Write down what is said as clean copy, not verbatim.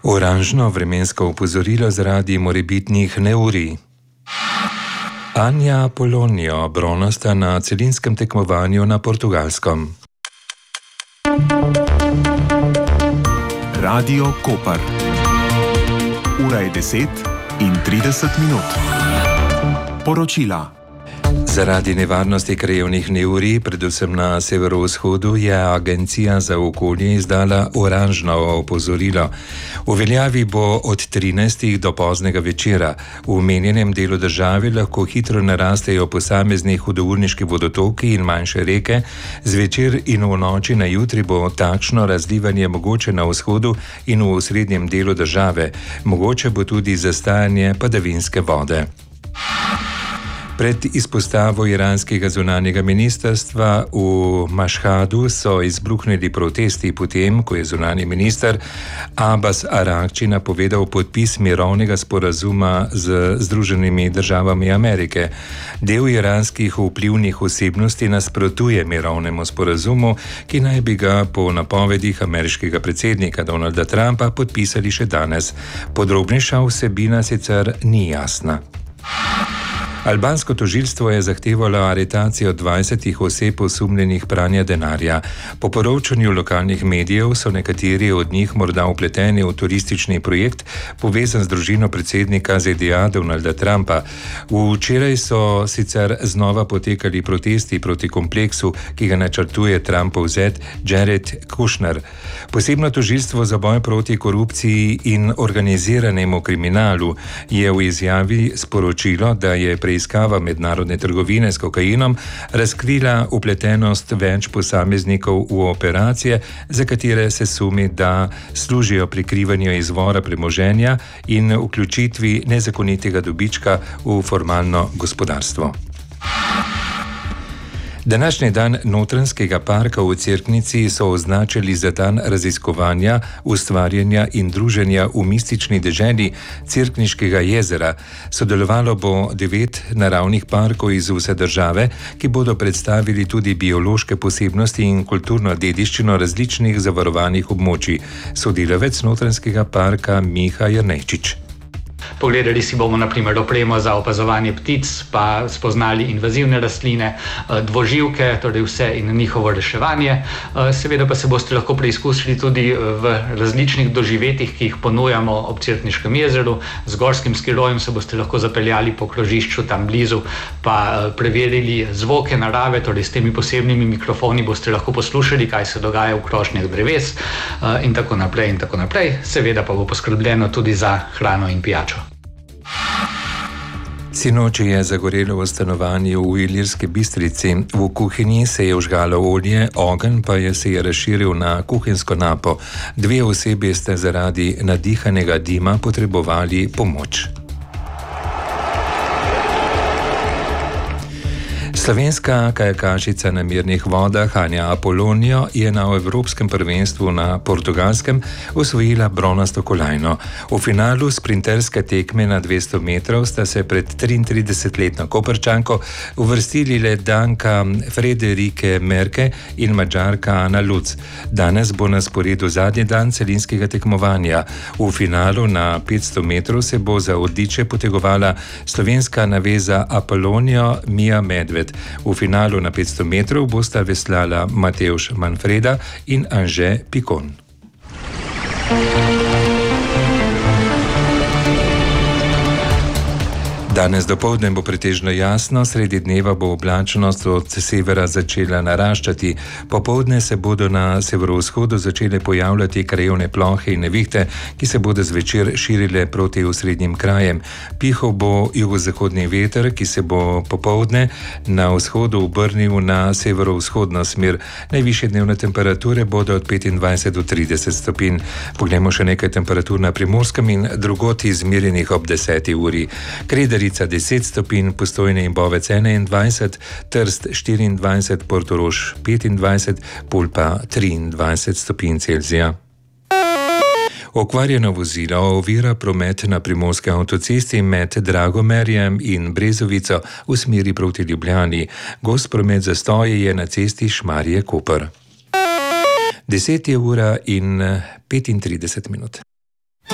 Oranžno vremensko opozorilo zaradi morebitnih neurij. Anja Polonijo, bronasta na celinskem tekmovanju na Portugalskem. Radio Koper. Ura je 10:30. Poročila. Zaradi nevarnosti krajevnih neurij, predvsem na severovzhodu, je Agencija za okolje izdala oranžno opozorilo. V veljavi bo od 13. do poznega večera. V omenjenem delu države lahko hitro narastejo posamezni hudourniški vodotoki in manjše reke. Zvečer in v noči na jutri bo takšno razlivanje mogoče na vzhodu in v osrednjem delu države. Mogoče bo tudi zastajanje padavinske vode. Pred izpostavo iranskega zunanjega ministrstva v Mašhadu so izbruhnili protesti potem, ko je zunanji minister Abbas Aragči napovedal podpis mirovnega sporazuma z Združenimi državami Amerike. Del iranskih vplivnih osebnosti nasprotuje mirovnemu sporazumu, ki naj bi ga po napovedih ameriškega predsednika Donalda Trumpa podpisali še danes. Podrobnejša vsebina sicer ni jasna. Albansko tožilstvo je zahtevalo aretacijo 20 oseb osumljenih pranja denarja. Po poročanju lokalnih medijev so nekateri od njih morda vpleteni v turistični projekt, povezan z družino predsednika ZDA Donalda Trumpa. Včeraj so sicer znova potekali protesti proti kompleksu, ki ga načrtuje Trumpov zet Jared Kushner. Posebno tožilstvo za boj proti korupciji in organiziranemu kriminalu je v izjavi sporočilo, da je preiskava mednarodne trgovine s kokainom razkrila vpletenost več posameznikov v operacije, za katere se sumi, da služijo prikrivanju izvora premoženja in vključitvi nezakonitega dobička v formalno gospodarstvo. Današnji dan Notranjskega parka v Cerknici so označili za dan raziskovanja, ustvarjanja in druženja v mistični deželi Cerkniškega jezera. Sodelovalo bo 9 naravnih parkov iz vse države, ki bodo predstavili tudi biološke posebnosti in kulturno dediščino različnih zavarovanih območij. Sodelavec Notranjskega parka Miha Jernejčič. Pogledali si bomo na primer opremo za opazovanje ptic, pa spoznali invazivne rastline, dvoživke, torej vse in njihovo reševanje. Seveda pa se boste lahko preizkusili tudi v različnih doživetjih, ki jih ponujamo ob Cerkniškem jezeru. Z gorskim skirojem se boste lahko zapeljali po krožišču tam blizu, pa preverili zvoke narave, torej s temi posebnimi mikrofoni boste lahko poslušali, kaj se dogaja v krošnjah dreves in tako naprej in tako naprej. Seveda pa bo poskrbljeno tudi za hrano in pijačo. Sinoči je zagorelo v stanovanju v Ilirski Bistrici. V kuhinji se je vžgalo olje, ogenj pa se je razširil na kuhinjsko napo. 2 osebi sta zaradi nadihanega dima potrebovali pomoč. Slovenska kajakašica na mirnih vodah Anja Polonijo je na Evropskem prvenstvu na Portugalskem osvojila bronasto kolajno. V finalu sprinterske tekme na 200 metrov sta se pred 33-letno Koprčanko uvrstili le Danka Frederike Merke in Madžarka Ana Luc. Danes bo na sporedu zadnji dan celinskega tekmovanja. V finalu na 500 metrov se bo za odličje potegovala slovenska naveza Apolonijo Mija Medved. V finalu na 500 metrov bosta veslala Matevž Manfreda in Anže Pikon. Danes dopoldne bo pretežno jasno, sredi dneva bo oblačnost od severa začela naraščati. Popoldne se bodo na severovzhodu začele pojavljati krajevne plohe in nevihte, ki se bodo zvečer širile proti osrednjim krajem. Pihal bo jugozahodni veter, ki se bo popoldne na vzhodu obrnil na severovzhodno smer. Najvišje dnevne temperature bodo od 25 do 30 stopinj. Poglejmo še nekaj temperatur na Primorskem in drugod izmerjenih ob 10. uri. Krederica 10 stopinj, Postojne in Bovec 21, Trst 24, Portorož 25, Pulpa 23 stopinj Celzija. Okvarjeno vozilo ovira promet na primorski avtocesti med Dragomerjem in Brezovico v smeri proti Ljubljani. Gost promet zastoje je na cesti Šmarje-Koper. 10 je ura in 35 minut.